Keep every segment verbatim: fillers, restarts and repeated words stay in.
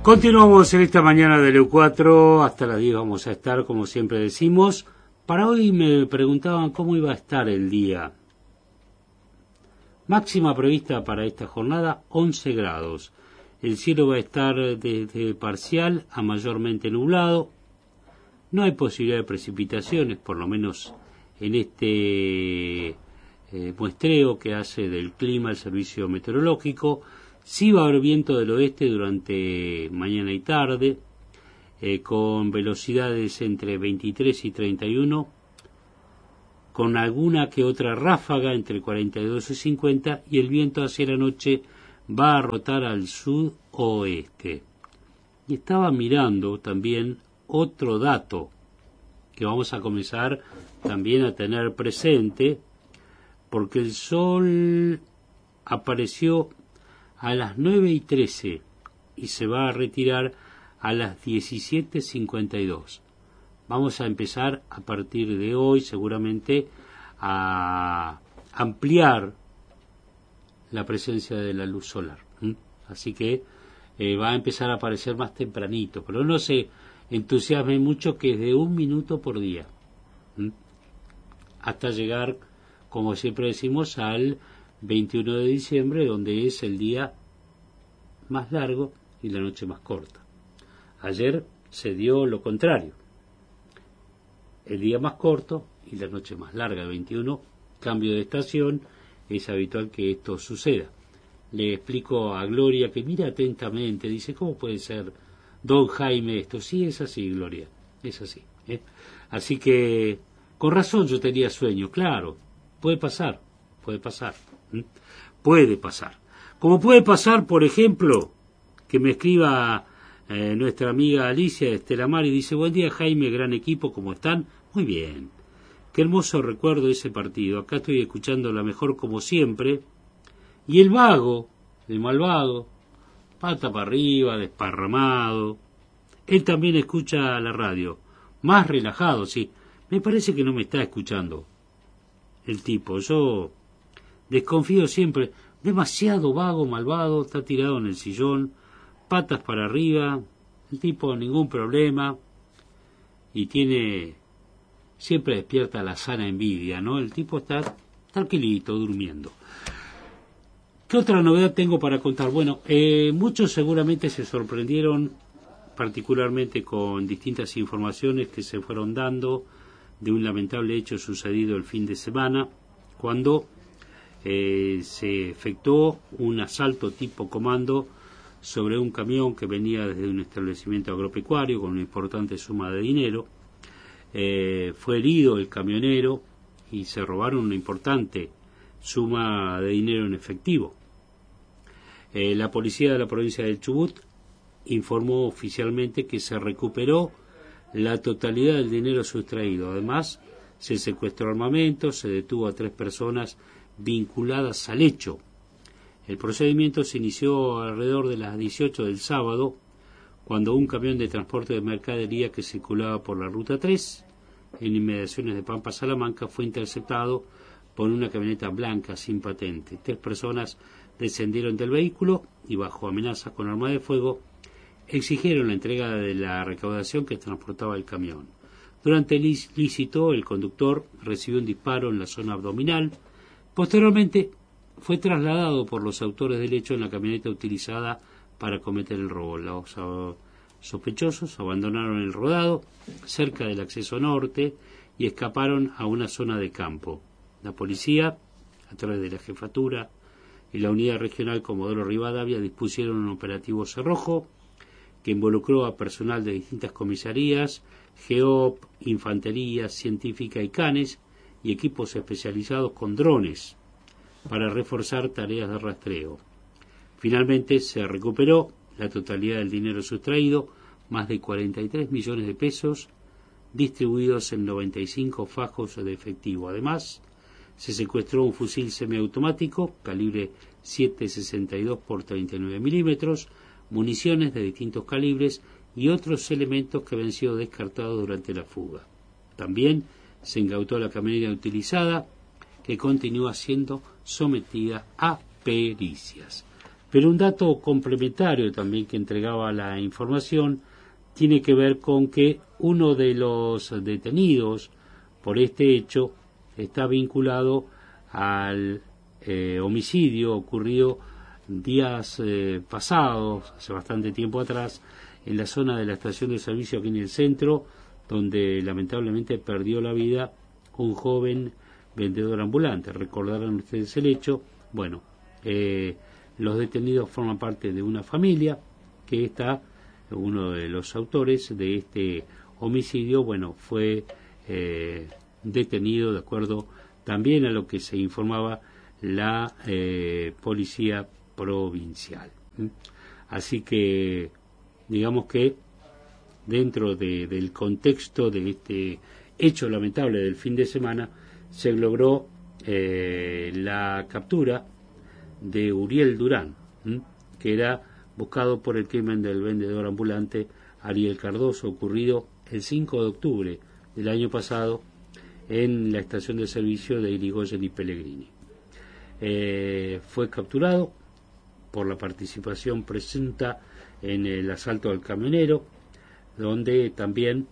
Continuamos en esta mañana del E U cuatro, hasta las diez vamos a estar, como siempre decimos. Para hoy me preguntaban cómo iba a estar el día. Máxima prevista para esta jornada, once grados. El cielo va a estar desde parcial a mayormente nublado. No hay posibilidad de precipitaciones, por lo menos en este eh, muestreo que hace del clima el servicio meteorológico. Sí va a haber viento del oeste durante mañana y tarde, eh, con velocidades entre veintitrés y treinta y uno, con alguna que otra ráfaga entre cuarenta y dos y cincuenta, y el viento hacia la noche va a rotar al sudoeste. Y estaba mirando también otro dato que vamos a comenzar también a tener presente, porque el sol apareció a las nueve y trece y se va a retirar a las diecisiete cincuenta y dos. Vamos a empezar a partir de hoy seguramente a ampliar la presencia de la luz solar. ¿Mm? Así que eh, va a empezar a aparecer más tempranito, pero no se entusiasme mucho, que es de un minuto por día. ¿Mm? Hasta llegar, como siempre decimos, al veintiuno de diciembre, donde es el día más largo y la noche más corta. Ayer se dio lo contrario, el día más corto y la noche más larga, el veintiuno, cambio de estación, es habitual que esto suceda. Le explico a Gloria, que mira atentamente, dice, ¿cómo puede ser, don Jaime, esto? Sí, es así, Gloria, es así, ¿eh? Así que, con razón yo tenía sueño, claro, puede pasar, puede pasar. ¿Mm? Puede pasar. Como puede pasar, por ejemplo, que me escriba eh, nuestra amiga Alicia de Estela Mar y dice, buen día Jaime, gran equipo, ¿cómo están? Muy bien. Qué hermoso recuerdo de ese partido. Acá estoy escuchando la mejor como siempre. Y el vago, el malvado, pata para arriba, desparramado. Él también escucha la radio. Más relajado, sí. Me parece que no me está escuchando el tipo. Yo desconfío siempre, demasiado vago, malvado, está tirado en el sillón, patas para arriba, el tipo ningún problema, y tiene, siempre despierta la sana envidia, ¿no? El tipo está tranquilito, durmiendo. ¿Qué otra novedad tengo para contar? Bueno, eh, muchos seguramente se sorprendieron, particularmente con distintas informaciones que se fueron dando de un lamentable hecho sucedido el fin de semana, cuando Eh, se efectuó un asalto tipo comando sobre un camión que venía desde un establecimiento agropecuario con una importante suma de dinero. Eh, fue herido el camionero y se robaron una importante suma de dinero en efectivo. Eh, la policía de la provincia del Chubut informó oficialmente que se recuperó la totalidad del dinero sustraído. Además, se secuestró armamento, se detuvo a tres personas vinculadas al hecho. El procedimiento se inició alrededor de las dieciocho del sábado, cuando un camión de transporte de mercadería que circulaba por la ruta tres, en inmediaciones de Pampa Salamanca, fue interceptado por una camioneta blanca sin patente. Tres personas descendieron del vehículo y, bajo amenaza con arma de fuego, exigieron la entrega de la recaudación que transportaba el camión. Durante el ilícito, el conductor recibió un disparo en la zona abdominal. Posteriormente fue trasladado por los autores del hecho en la camioneta utilizada para cometer el robo. Los sospechosos abandonaron el rodado cerca del acceso norte y escaparon a una zona de campo. La policía, a través de la jefatura y la unidad regional Comodoro Rivadavia, dispusieron un operativo cerrojo que involucró a personal de distintas comisarías, GEOP, infantería científica y canes, y equipos especializados con drones para reforzar tareas de rastreo. Finalmente se recuperó la totalidad del dinero sustraído, más de cuarenta y tres millones de pesos, distribuidos en noventa y cinco fajos de efectivo. Además, se secuestró un fusil semiautomático calibre siete sesenta y dos por treinta y nueve milímetros, municiones de distintos calibres y otros elementos que habían sido descartados durante la fuga. También se incautó la camioneta utilizada, que continúa siendo sometida a pericias. Pero un dato complementario también que entregaba la información tiene que ver con que uno de los detenidos por este hecho está vinculado al eh, homicidio ocurrido días eh, pasados, hace bastante tiempo atrás, en la zona de la estación de servicio aquí en el centro, donde lamentablemente perdió la vida un joven vendedor ambulante. Recordarán ustedes el hecho. Bueno, eh, los detenidos forman parte de una familia que está, uno de los autores de este homicidio, bueno, fue eh, detenido de acuerdo también a lo que se informaba la eh, policía provincial. Así que, digamos que dentro de, del contexto de este hecho lamentable del fin de semana, se logró eh, la captura de Uriel Durán, ¿m? que era buscado por el crimen del vendedor ambulante Ariel Cardoso, ocurrido el cinco de octubre del año pasado en la estación de servicio de Irigoyen y Pellegrini. Eh, fue capturado por la participación presunta en el asalto al camionero, donde también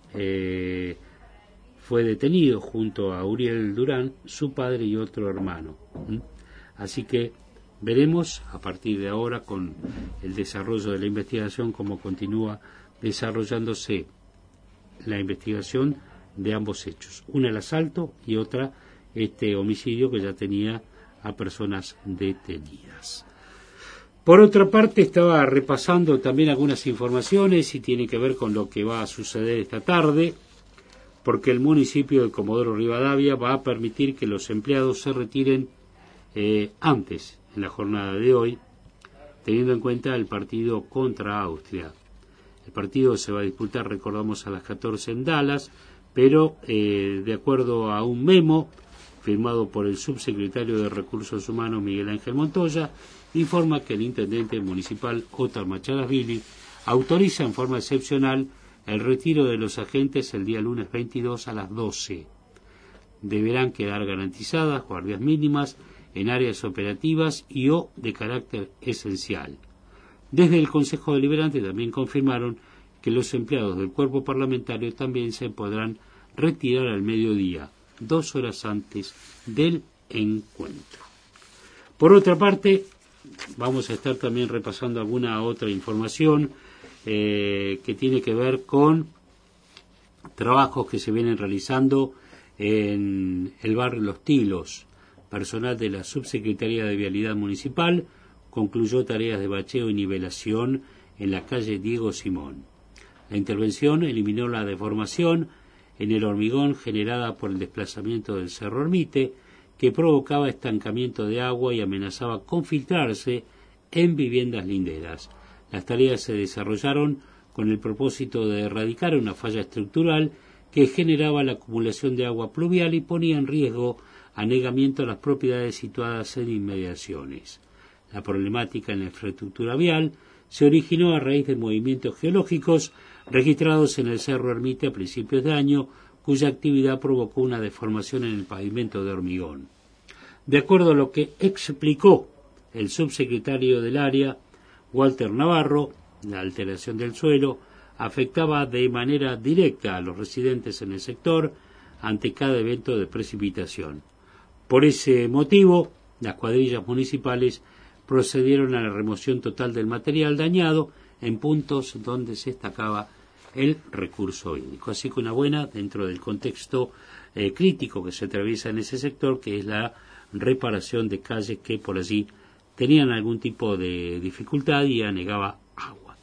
eh, fue detenido junto a Uriel Durán, su padre y otro hermano. ¿Mm? Así que veremos a partir de ahora, con el desarrollo de la investigación, cómo continúa desarrollándose la investigación de ambos hechos. Una el asalto y otra este homicidio que ya tenía a personas detenidas. Por otra parte, estaba repasando también algunas informaciones y tiene que ver con lo que va a suceder esta tarde, porque el municipio de Comodoro Rivadavia va a permitir que los empleados se retiren eh, antes, en la jornada de hoy, teniendo en cuenta el partido contra Austria. El partido se va a disputar, recordamos, a las catorce en Dallas, pero eh, de acuerdo a un memo firmado por el subsecretario de Recursos Humanos Miguel Ángel Montoya, informa que el intendente municipal Óscar Macharasvili autoriza en forma excepcional el retiro de los agentes el día lunes veintidós a las doce. Deberán quedar garantizadas guardias mínimas en áreas operativas y o de carácter esencial. Desde el Consejo Deliberante también confirmaron que los empleados del cuerpo parlamentario también se podrán retirar al mediodía, dos horas antes del encuentro. Por otra parte, vamos a estar también repasando alguna otra información eh, que tiene que ver con trabajos que se vienen realizando en el barrio Los Tilos. Personal de la Subsecretaría de Vialidad Municipal concluyó tareas de bacheo y nivelación en la calle Diego Simón. La intervención eliminó la deformación en el hormigón generada por el desplazamiento del Cerro Ermite, que provocaba estancamiento de agua y amenazaba con filtrarse en viviendas linderas. Las tareas se desarrollaron con el propósito de erradicar una falla estructural que generaba la acumulación de agua pluvial y ponía en riesgo anegamiento a las propiedades situadas en inmediaciones. La problemática en la infraestructura vial se originó a raíz de movimientos geológicos registrados en el Cerro Ermite a principios de año, cuya actividad provocó una deformación en el pavimento de hormigón. De acuerdo a lo que explicó el subsecretario del área, Walter Navarro, la alteración del suelo afectaba de manera directa a los residentes en el sector ante cada evento de precipitación. Por ese motivo, las cuadrillas municipales procedieron a la remoción total del material dañado en puntos donde se destacaba el recurso hídrico. Así que una buena dentro del contexto eh, crítico que se atraviesa en ese sector, que es la reparación de calles que por allí tenían algún tipo de dificultad y anegaba agua.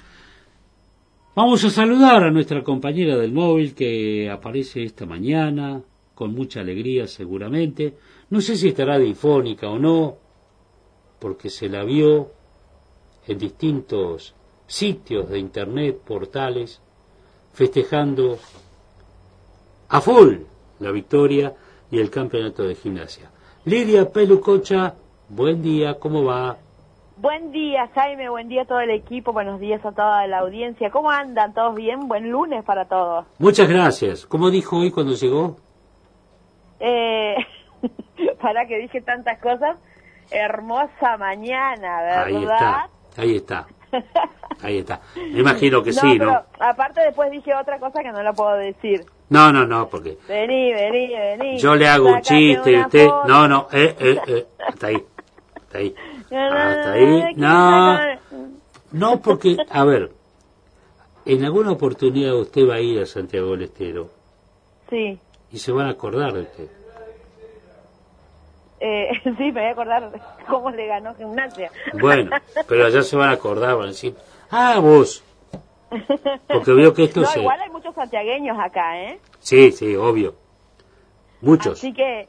Vamos a saludar a nuestra compañera del móvil que aparece esta mañana con mucha alegría seguramente. No sé si estará difónica o no, porque se la vio en distintos sitios de internet, portales, festejando a full la victoria y el campeonato de gimnasia. Lidia Pelucocha, buen día, ¿cómo va? Buen día, Jaime, buen día a todo el equipo, buenos días a toda la audiencia. ¿Cómo andan? ¿Todos bien? Buen lunes para todos. Muchas gracias. ¿Cómo dijo hoy cuando llegó? Eh, para que dije tantas cosas. hermosa mañana, ¿verdad? Ahí está, ahí está. Ahí está. Me imagino que no, sí, pero ¿no? Aparte después dije otra cosa que no la puedo decir. No, no, no, porque... Vení, vení, vení. Yo le hago un chiste y usted... Foto. No, no, eh, eh, eh. Hasta ahí. Hasta ahí. No, no, Hasta no, ahí. no, No. No, porque, a ver, en alguna oportunidad usted va a ir a Santiago del Estero. Sí. Y se van a acordar de usted. Eh, sí, me voy a acordar cómo le ganó Gimnasia. Bueno, pero allá se van a acordar, van a decir, ah, vos. Porque veo que esto no, se... igual hay muchos santiagueños acá, ¿eh? Sí, sí, obvio. Muchos. Así que,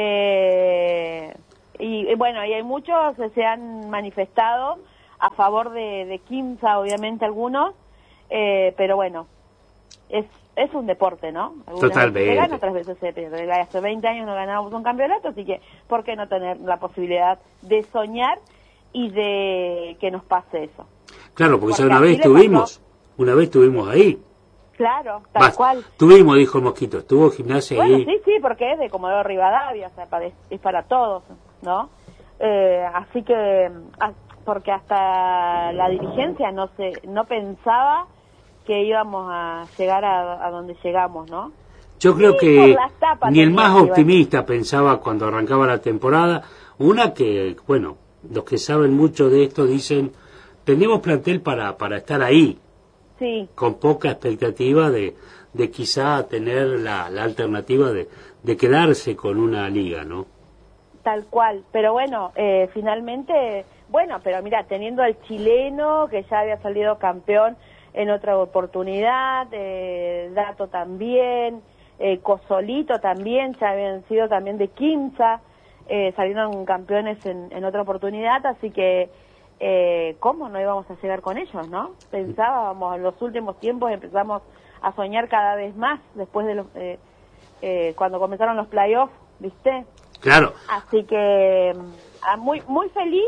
eh, y, y bueno, y hay muchos que se han manifestado a favor de, de Quimsa, obviamente algunos, eh, pero bueno, es es un deporte, ¿no? Algunas Totalmente. veces se gana, otras veces se pierde. Hace veinte años no ganábamos un campeonato, así que, ¿por qué no tener la posibilidad de soñar y de que nos pase eso? Claro, porque, porque ya una así vez le tuvimos, pasó. una vez tuvimos ahí. Claro, tal Vas, cual. Tuvimos, dijo el Mosquito, estuvo Gimnasia Bueno, ahí. sí, sí, porque es de Comodoro Rivadavia, o sea, para, es para todos, ¿no? Eh, así que, ah, porque hasta la dirigencia no se, no pensaba que íbamos a llegar a, a donde llegamos, ¿no? Yo creo Sí, que por las tapas ni el tenía más que iba a optimista pensaba cuando arrancaba la temporada. Una que, bueno, los que saben mucho de esto dicen, tenemos plantel para, para estar ahí, Sí, con poca expectativa de, de quizá tener la, la alternativa de, de quedarse con una liga, ¿no? tal cual. Pero bueno, eh, finalmente, bueno, pero mira, teniendo al chileno que ya había salido campeón en otra oportunidad, eh, Dato también, eh, Cosolito también, ya habían sido también de Quimsa, eh, salieron campeones en, en otra oportunidad, así que eh, ¿cómo no íbamos a llegar con ellos, no? Pensábamos, en los últimos tiempos empezamos a soñar cada vez más, después de los, eh, eh, cuando comenzaron los playoffs, ¿viste? Claro. Así que ah, muy muy feliz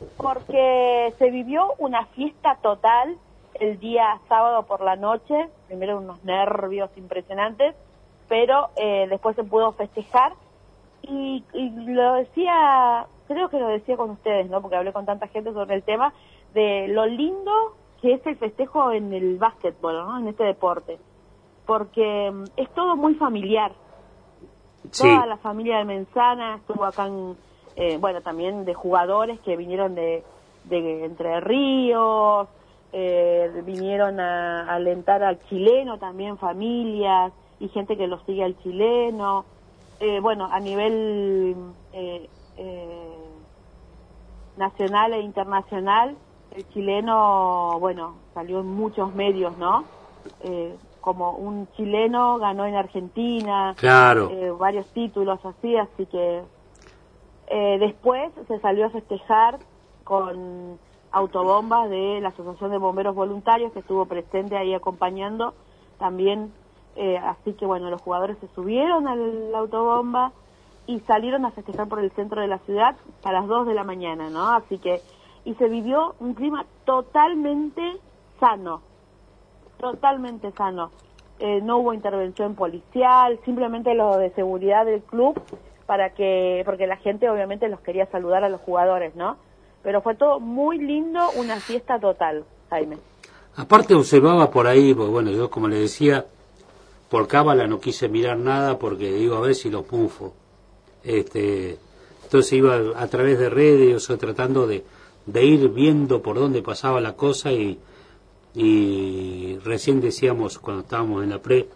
porque se vivió una fiesta total el día sábado por la noche, primero unos nervios impresionantes, pero eh, después se pudo festejar y, y lo decía, creo que lo decía con ustedes, ¿no? Porque hablé con tanta gente sobre el tema de lo lindo que es el festejo en el básquetbol, ¿no? En este deporte, porque um, es todo muy familiar. Sí. Toda la familia de Menzana estuvo acá, en, eh, bueno, también de jugadores que vinieron de, de Entre Ríos, eh, vinieron a, a alentar al chileno también, familias y gente que lo sigue al chileno. Eh, bueno, a nivel eh, eh, nacional e internacional, el chileno, bueno, salió en muchos medios, ¿no? Eh, como un chileno ganó en Argentina, Claro. eh, varios títulos así, así que eh, después se salió a festejar con autobombas de la Asociación de Bomberos Voluntarios que estuvo presente ahí acompañando también, eh, así que bueno, los jugadores se subieron a la autobomba y salieron a festejar por el centro de la ciudad a las dos de la mañana, ¿no? Así que, y se vivió un clima totalmente sano, totalmente sano. Eh, no hubo intervención policial, simplemente lo de seguridad del club para que, porque la gente obviamente los quería saludar a los jugadores, ¿no? Pero fue todo muy lindo, una fiesta total, Jaime. Aparte observaba por ahí, pues bueno, yo como le decía, por cábala no quise mirar nada porque digo a ver si los mufo. Este, entonces iba a través de redes o tratando de, de ir viendo por dónde pasaba la cosa y y recién decíamos cuando estábamos en la pre,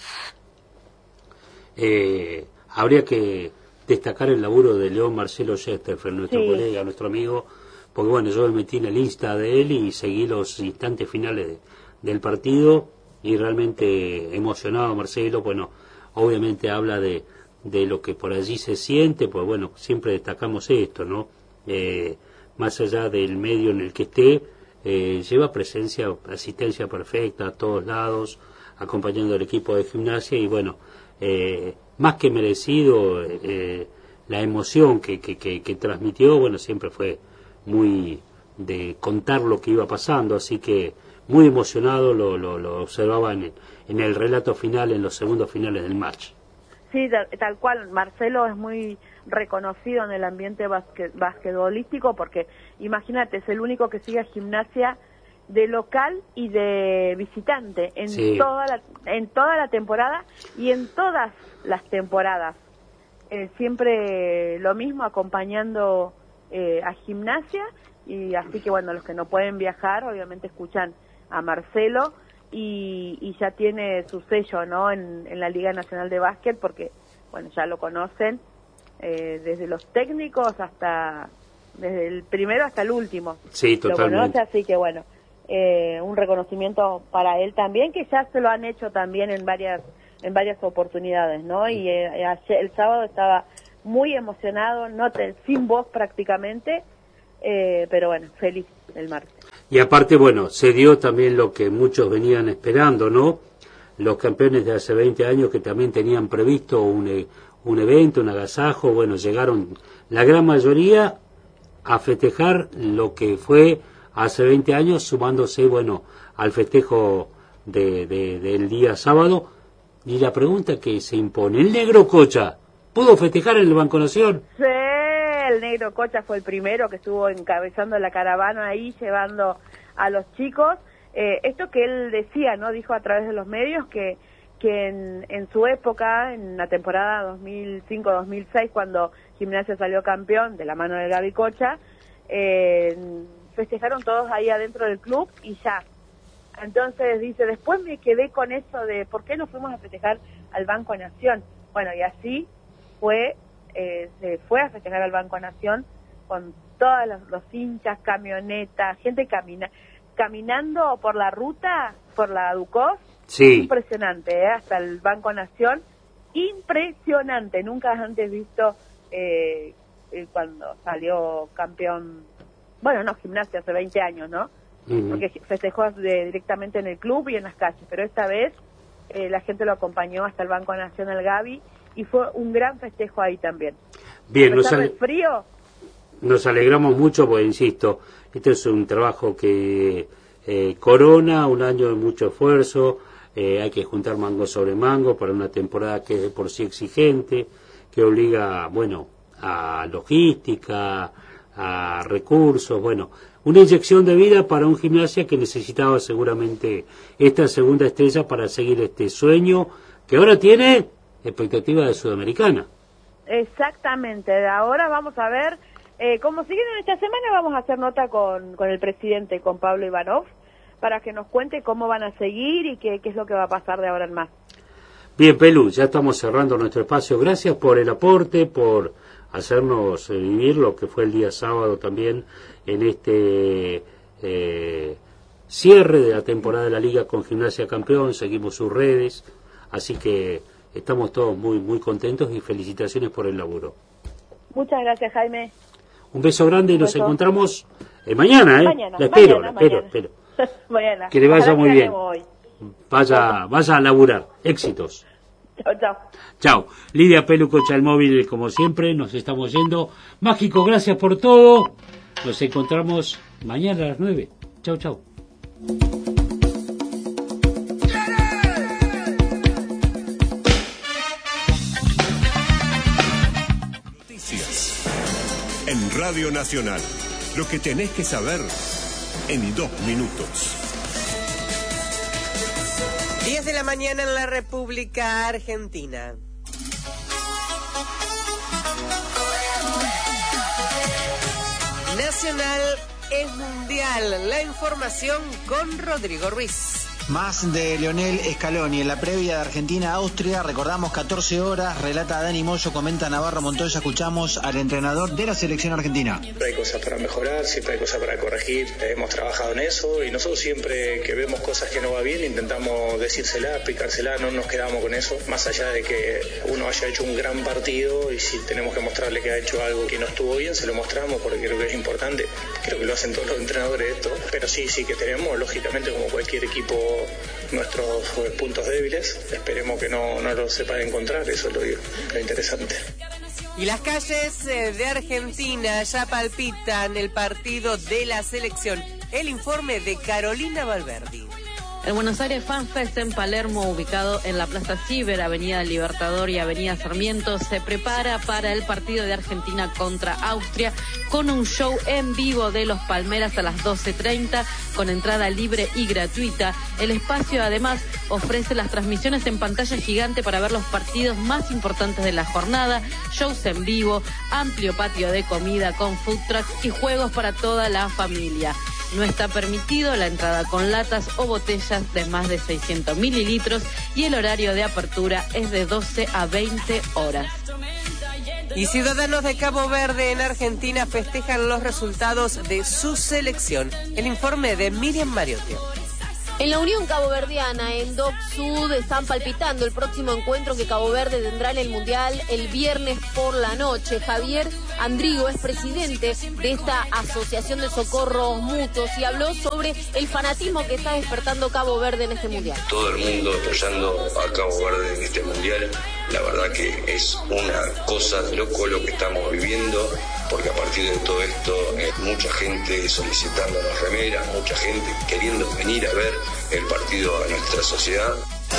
eh, habría que destacar el laburo de León Marcelo Chesterfield, nuestro Sí. colega, nuestro amigo, porque bueno, yo me metí en el Insta de él y seguí los instantes finales de, del partido y realmente emocionado Marcelo, bueno, obviamente habla de, de lo que por allí se siente, pues bueno, siempre destacamos esto, ¿no? Eh, más allá del medio en el que esté, Eh, lleva presencia, asistencia perfecta a todos lados, acompañando al equipo de Gimnasia y bueno, eh, más que merecido eh, la emoción que, que, que, que transmitió, bueno, siempre fue muy de contar lo que iba pasando, así que muy emocionado lo, lo, lo observaba en el, en el relato final, en los segundos finales del match. Sí, tal, tal cual, Marcelo es muy reconocido en el ambiente basque, basquetbolístico, porque imagínate, es el único que sigue a Gimnasia de local y de visitante en sí. toda la en toda la temporada y en todas las temporadas. Eh, siempre lo mismo, acompañando eh, a Gimnasia, y así que bueno, los que no pueden viajar obviamente escuchan a Marcelo, y, y ya tiene su sello, ¿no?, en, en la Liga Nacional de Básquet, porque bueno, ya lo conocen eh, desde los técnicos hasta desde el primero hasta el último. Sí, totalmente. Lo conoce, así que bueno, eh, un reconocimiento para él también, que ya se lo han hecho también en varias en varias oportunidades, ¿no? Y eh, ayer, el sábado estaba muy emocionado, no te, sin voz prácticamente, eh, pero bueno, feliz el martes. Y aparte, bueno, se dio también lo que muchos venían esperando, ¿no? Los campeones de hace veinte años que también tenían previsto un, un evento, un agasajo, bueno, llegaron la gran mayoría a festejar lo que fue hace veinte años, sumándose, bueno, al festejo de, de, del día sábado. Y la pregunta que se impone, ¿el Negro Cocha pudo festejar en el Banco Nación? Sí, el Negro Cocha fue el primero que estuvo encabezando la caravana ahí, llevando a los chicos. Eh, esto que él decía, ¿no? Dijo a través de los medios que, que en, en su época, en la temporada dos mil cinco dos mil seis, cuando Gimnasia salió campeón de la mano de Gaby Cocha, eh, festejaron todos ahí adentro del club y ya. Entonces dice, después me quedé con eso de ¿por qué no fuimos a festejar al Banco Nación? Bueno, y así fue, eh, se fue a festejar al Banco Nación con todos los, los hinchas, camionetas, gente camina, caminando por la ruta, por la Ducos. Sí. Impresionante, ¿eh? Hasta el Banco Nación, impresionante, nunca antes visto eh, cuando salió campeón, bueno, no, Gimnasia hace veinte años, ¿no? Uh-huh. Porque festejó de, directamente en el club y en las calles, pero esta vez eh, la gente lo acompañó hasta el Banco Nacional Gaby y fue un gran festejo ahí también. Bien, nos, ale- frío, nos alegramos mucho porque, insisto, este es un trabajo que eh, corona un año de mucho esfuerzo, eh, hay que juntar mango sobre mango para una temporada que es de por sí exigente, que obliga, bueno, a logística, a recursos, bueno, una inyección de vida para un Gimnasia que necesitaba seguramente esta segunda estrella para seguir este sueño que ahora tiene expectativa de Sudamericana. Exactamente, ahora vamos a ver eh, cómo siguen en esta semana. Vamos a hacer nota con, con el presidente, con Pablo Ivanov, para que nos cuente cómo van a seguir y qué, qué es lo que va a pasar de ahora en más. Bien, Pelu, ya estamos cerrando nuestro espacio. Gracias por el aporte, por hacernos eh, vivir lo que fue el día sábado también en este eh, cierre de la temporada de la Liga con Gimnasia Campeón. Seguimos sus redes, así que estamos todos muy muy contentos y felicitaciones por el laburo. Muchas gracias, Jaime. Un beso grande y nos encontramos eh, mañana, ¿eh? Mañana, la espero, mañana, la espero, mañana. espero. Mañana. Que le vaya Ojalá muy que bien. Hoy. Vaya, vaya a laburar. Éxitos. Chao, chao. Chao. Lidia Pelu, Cocha el Móvil, como siempre, nos estamos yendo. Mágico, gracias por todo. Nos encontramos mañana a las nueve. Chao, chao. Noticias en Radio Nacional. Lo que tenés que saber en dos minutos. diez de la mañana en la República Argentina. Nacional es mundial. La información con Rodrigo Ruiz. Más de Lionel Scaloni en la previa de Argentina-Austria. Recordamos catorce horas, relata Dani Moyo, comenta Navarro Montoya. Escuchamos al entrenador de la selección argentina. Hay cosas para mejorar, siempre hay cosas para corregir. Hemos trabajado en eso y nosotros siempre que vemos cosas que no va bien intentamos decírselas, explicárselas, no nos quedamos con eso. Más allá de que uno haya hecho un gran partido y si tenemos que mostrarle que ha hecho algo que no estuvo bien, se lo mostramos porque creo que es importante. Creo que lo hacen todos los entrenadores esto. Pero sí, sí que tenemos, lógicamente, como cualquier equipo, nuestros puntos débiles. Esperemos que no, no los sepa encontrar, eso es lo, lo interesante. Y las calles de Argentina ya palpitan el partido de la selección. El informe de Carolina Valverdi. El Buenos Aires Fan Fest en Palermo, ubicado en la Plaza Ciber, Avenida Libertador y Avenida Sarmiento, se prepara para el partido de Argentina contra Austria con un show en vivo de los Palmeras a las doce treinta con entrada libre y gratuita. El espacio además ofrece las transmisiones en pantalla gigante para ver los partidos más importantes de la jornada, shows en vivo, amplio patio de comida con food trucks y juegos para toda la familia. No está permitido la entrada con latas o botellas de más de seiscientos mililitros y el horario de apertura es de doce a veinte horas. Y ciudadanos de Cabo Verde en Argentina festejan los resultados de su selección. El informe de Miriam Mariotti. En la Unión Caboverdiana, en Doc Sud, están palpitando el próximo encuentro que Cabo Verde tendrá en el Mundial el viernes por la noche. Javier Andrigo es presidente de esta Asociación de Socorros Mutuos y habló sobre el fanatismo que está despertando Cabo Verde en este Mundial. Todo el mundo apoyando a Cabo Verde en este Mundial. La verdad que es una cosa de loco lo que estamos viviendo, porque a partir de todo esto, eh, mucha gente solicitando las remeras, mucha gente queriendo venir a ver el partido a nuestra sociedad.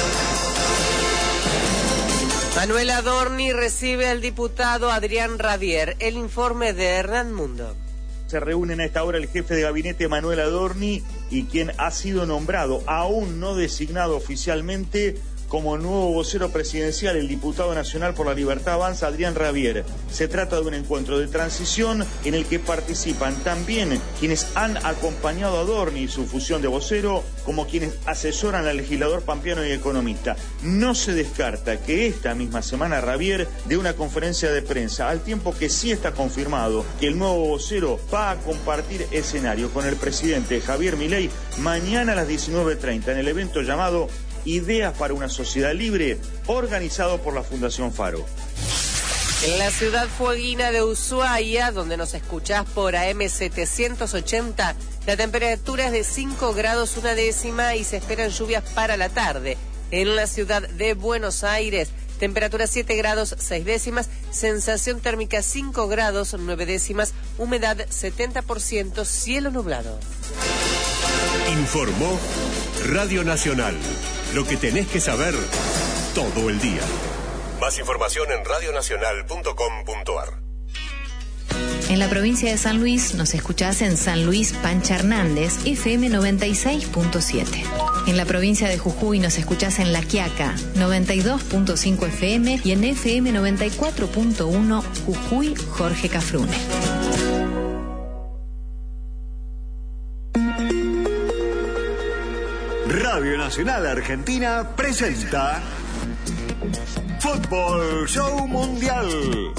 Manuel Adorni recibe al diputado Adrián Rabier. El informe de Hernán Mundo. Se reúnen a esta hora el jefe de gabinete Manuel Adorni y quien ha sido nombrado, aún no designado oficialmente, como nuevo vocero presidencial, el diputado nacional por la Libertad Avanza, Adrián Rabier. Se trata de un encuentro de transición en el que participan también quienes han acompañado a Adorni y su fusión de vocero, como quienes asesoran al legislador pampeano y economista. No se descarta que esta misma semana Rabier dé una conferencia de prensa, al tiempo que sí está confirmado que el nuevo vocero va a compartir escenario con el presidente Javier Milei mañana a las diecinueve treinta en el evento llamado Ideas para una Sociedad Libre, organizado por la Fundación Faro. En la ciudad fueguina de Ushuaia, donde nos escuchás por A M setecientos ochenta, la temperatura es de cinco grados una décima y se esperan lluvias para la tarde. En la ciudad de Buenos Aires, temperatura siete grados seis décimas, sensación térmica cinco grados nueve décimas, humedad setenta por ciento, cielo nublado. Informó Radio Nacional. Lo que tenés que saber todo el día. Más información en radio nacional punto com punto a r. En la provincia de San Luis nos escuchás en San Luis Pancha Hernández, F M noventa y seis punto siete. En la provincia de Jujuy nos escuchás en La Quiaca, noventa y dos punto cinco F M y en F M noventa y cuatro punto uno Jujuy Jorge Cafrune. Radio Nacional Argentina presenta Fútbol Show Mundial.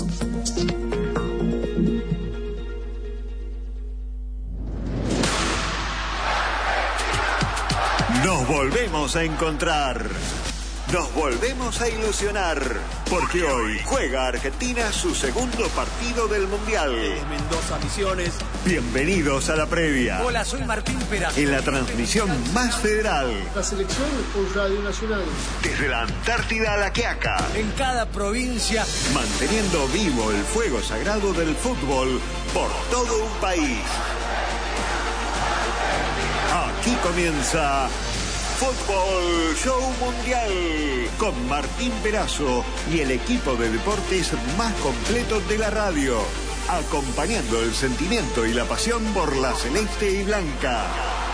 Nos volvemos a encontrar. Nos volvemos a ilusionar, porque hoy juega Argentina su segundo partido del Mundial. Mendoza, Misiones. Bienvenidos a la previa. Hola, soy Martín Perazo. En la transmisión más federal. La selección por Radio Nacional. Desde la Antártida a La Quiaca. En cada provincia. Manteniendo vivo el fuego sagrado del fútbol por todo un país. Aquí comienza Fútbol Show Mundial con Martín Perazo y el equipo de deportes más completo de la radio, acompañando el sentimiento y la pasión por la celeste y blanca.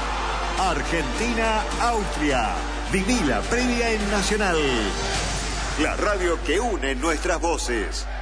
Argentina-Austria. Viví la previa en Nacional, la radio que une nuestras voces.